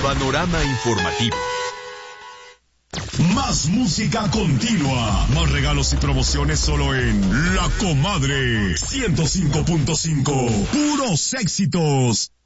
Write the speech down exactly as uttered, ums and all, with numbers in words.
Panorama informativo. Más música continua, más regalos y promociones solo en La Comadre ciento cinco punto cinco. Puros éxitos.